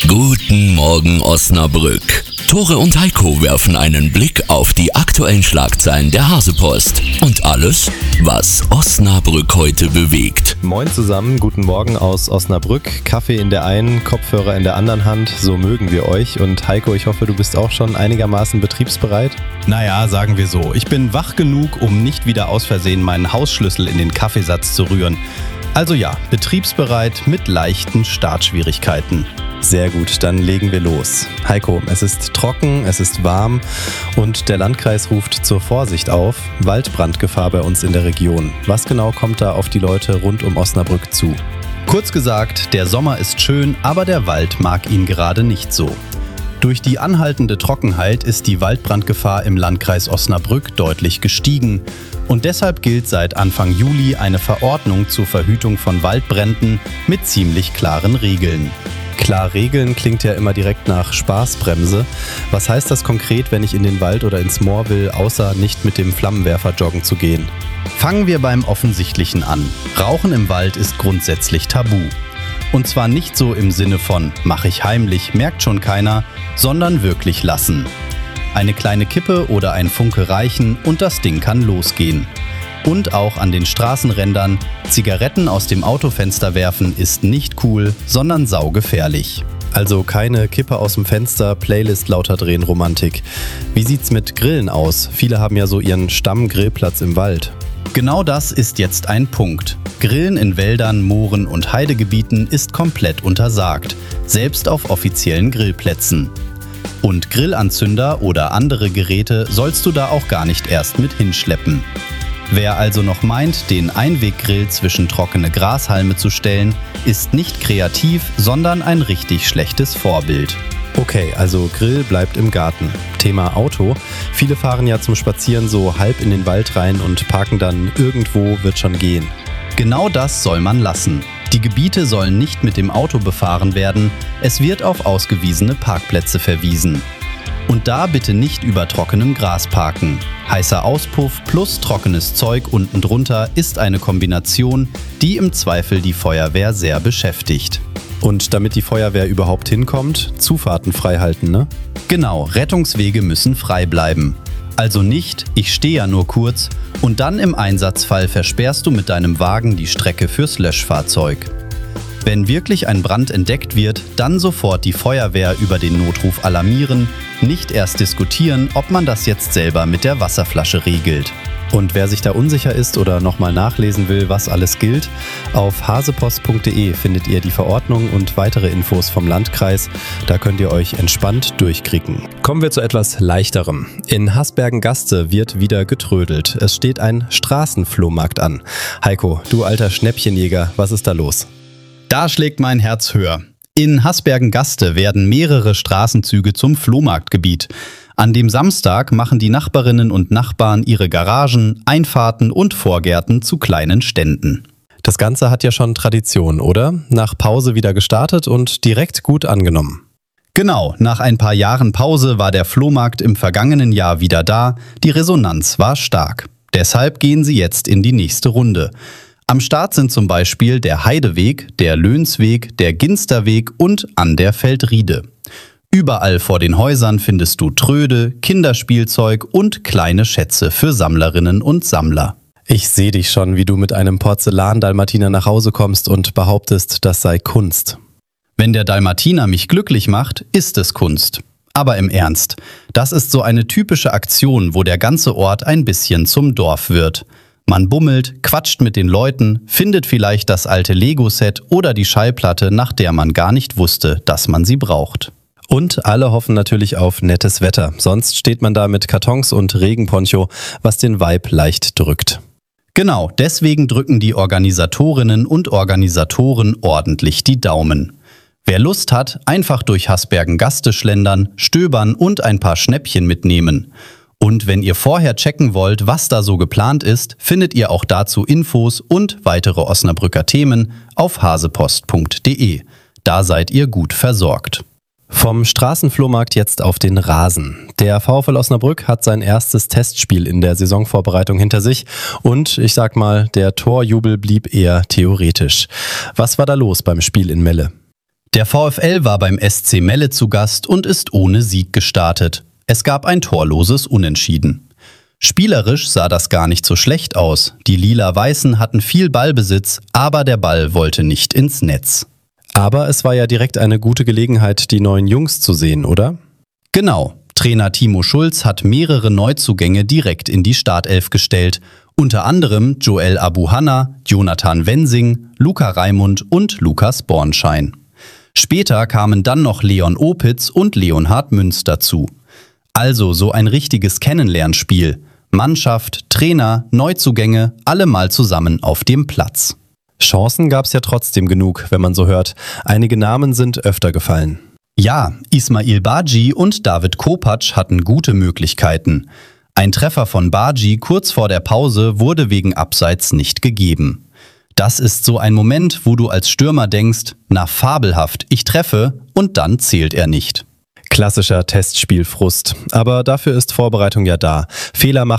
Guten Morgen Osnabrück. Tore und Heiko werfen einen Blick auf die aktuellen Schlagzeilen der Hasepost und alles, was Osnabrück heute bewegt. Moin zusammen, guten Morgen aus Osnabrück. Kaffee in der einen, Kopfhörer in der anderen Hand, so mögen wir euch. Und Heiko, ich hoffe, du bist auch schon einigermaßen betriebsbereit? Naja, sagen wir so. Ich bin wach genug, um nicht wieder aus Versehen meinen Hausschlüssel in den Kaffeesatz zu rühren. Also ja, betriebsbereit mit leichten Startschwierigkeiten. Sehr gut, dann legen wir los. Heiko, es ist trocken, es ist warm und der Landkreis ruft zur Vorsicht auf. Waldbrandgefahr bei uns in der Region. Was genau kommt da auf die Leute rund um Osnabrück zu? Kurz gesagt, der Sommer ist schön, aber der Wald mag ihn gerade nicht so. Durch die anhaltende Trockenheit ist die Waldbrandgefahr im Landkreis Osnabrück deutlich gestiegen. Und deshalb gilt seit Anfang Juli eine Verordnung zur Verhütung von Waldbränden mit ziemlich klaren Regeln. Klar, Regeln klingt ja immer direkt nach Spaßbremse. Was heißt das konkret, wenn ich in den Wald oder ins Moor will, außer nicht mit dem Flammenwerfer joggen zu gehen? Fangen wir beim Offensichtlichen an. Rauchen im Wald ist grundsätzlich tabu. Und zwar nicht so im Sinne von mach ich heimlich, merkt schon keiner, sondern wirklich lassen. Eine kleine Kippe oder ein Funke reichen und das Ding kann losgehen. Und auch an den Straßenrändern, Zigaretten aus dem Autofenster werfen ist nicht cool, sondern saugefährlich. Also keine Kippe aus dem Fenster, Playlist lauter drehen, Romantik. Wie sieht's mit Grillen aus? Viele haben ja so ihren Stammgrillplatz im Wald. Genau das ist jetzt ein Punkt. Grillen in Wäldern, Mooren und Heidegebieten ist komplett untersagt, selbst auf offiziellen Grillplätzen. Und Grillanzünder oder andere Geräte sollst du da auch gar nicht erst mit hinschleppen. Wer also noch meint, den Einweggrill zwischen trockene Grashalme zu stellen, ist nicht kreativ, sondern ein richtig schlechtes Vorbild. Okay, also Grill bleibt im Garten. Thema Auto. Viele fahren ja zum Spazieren so halb in den Wald rein und parken dann irgendwo, wird schon gehen. Genau das soll man lassen. Die Gebiete sollen nicht mit dem Auto befahren werden, es wird auf ausgewiesene Parkplätze verwiesen. Und da bitte nicht über trockenem Gras parken. Heißer Auspuff plus trockenes Zeug unten drunter ist eine Kombination, die im Zweifel die Feuerwehr sehr beschäftigt. Und damit die Feuerwehr überhaupt hinkommt, Zufahrten frei halten, ne? Genau, Rettungswege müssen frei bleiben. Also nicht, ich stehe ja nur kurz und dann im Einsatzfall versperrst du mit deinem Wagen die Strecke fürs Löschfahrzeug. Wenn wirklich ein Brand entdeckt wird, dann sofort die Feuerwehr über den Notruf alarmieren, nicht erst diskutieren, ob man das jetzt selber mit der Wasserflasche regelt. Und wer sich da unsicher ist oder nochmal nachlesen will, was alles gilt, auf hasepost.de findet ihr die Verordnung und weitere Infos vom Landkreis. Da könnt ihr euch entspannt durchklicken. Kommen wir zu etwas Leichterem. In Hasbergen-Gaste wird wieder getrödelt. Es steht ein Straßenflohmarkt an. Heiko, du alter Schnäppchenjäger, was ist da los? Da schlägt mein Herz höher. In Hasbergen-Gaste werden mehrere Straßenzüge zum Flohmarktgebiet. An dem Samstag machen die Nachbarinnen und Nachbarn ihre Garagen, Einfahrten und Vorgärten zu kleinen Ständen. Das Ganze hat ja schon Tradition, oder? Nach Pause wieder gestartet und direkt gut angenommen. Genau, nach ein paar Jahren Pause war der Flohmarkt im vergangenen Jahr wieder da. Die Resonanz war stark. Deshalb gehen sie jetzt in die nächste Runde. Am Start sind zum Beispiel der Heideweg, der Löhnsweg, der Ginsterweg und an der Feldriede. Überall vor den Häusern findest du Tröde, Kinderspielzeug und kleine Schätze für Sammlerinnen und Sammler. Ich sehe dich schon, wie du mit einem Porzellan-Dalmatiner nach Hause kommst und behauptest, das sei Kunst. Wenn der Dalmatiner mich glücklich macht, ist es Kunst. Aber im Ernst, das ist so eine typische Aktion, wo der ganze Ort ein bisschen zum Dorf wird. Man bummelt, quatscht mit den Leuten, findet vielleicht das alte Lego-Set oder die Schallplatte, nach der man gar nicht wusste, dass man sie braucht. Und alle hoffen natürlich auf nettes Wetter, sonst steht man da mit Kartons und Regenponcho, was den Vibe leicht drückt. Genau, deswegen drücken die Organisatorinnen und Organisatoren ordentlich die Daumen. Wer Lust hat, einfach durch Hasbergen-Gaste schlendern, stöbern und ein paar Schnäppchen mitnehmen. Und wenn ihr vorher checken wollt, was da so geplant ist, findet ihr auch dazu Infos und weitere Osnabrücker Themen auf hasepost.de. Da seid ihr gut versorgt. Vom Straßenflohmarkt jetzt auf den Rasen. Der VfL Osnabrück hat sein erstes Testspiel in der Saisonvorbereitung hinter sich und ich sag mal, der Torjubel blieb eher theoretisch. Was war da los beim Spiel in Melle? Der VfL war beim SC Melle zu Gast und ist ohne Sieg gestartet. Es gab ein torloses Unentschieden. Spielerisch sah das gar nicht so schlecht aus. Die Lila-Weißen hatten viel Ballbesitz, aber der Ball wollte nicht ins Netz. Aber es war ja direkt eine gute Gelegenheit, die neuen Jungs zu sehen, oder? Genau. Trainer Timo Schulz hat mehrere Neuzugänge direkt in die Startelf gestellt. Unter anderem Joel Abuhanna, Jonathan Wensing, Luca Raimund und Lukas Bornschein. Später kamen dann noch Leon Opitz und Leonhard Münz dazu. Also so ein richtiges Kennenlernspiel. Mannschaft, Trainer, Neuzugänge, alle mal zusammen auf dem Platz. Chancen gab's ja trotzdem genug, wenn man so hört. Einige Namen sind öfter gefallen. Ja, Ismail Badji und David Kopacz hatten gute Möglichkeiten. Ein Treffer von Badji kurz vor der Pause wurde wegen Abseits nicht gegeben. Das ist so ein Moment, wo du als Stürmer denkst, na fabelhaft, ich treffe und dann zählt er nicht. Klassischer Testspielfrust. Aber dafür ist Vorbereitung ja da. Fehler machen